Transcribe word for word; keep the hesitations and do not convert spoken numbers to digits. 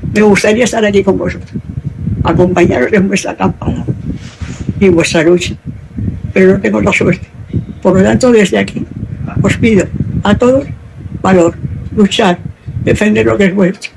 Me gustaría estar aquí con vosotros, acompañaros en vuestra acampada y en vuestra lucha, pero no tengo la suerte. Por lo tanto, desde aquí os pido a todos valor, luchar, defender lo que es vuestro,